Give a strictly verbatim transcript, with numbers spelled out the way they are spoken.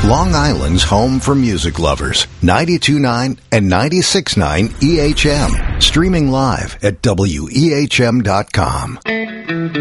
Long Island's home for music lovers. ninety-two point nine and ninety-six point nine E H M. Streaming live at W E H M dot com.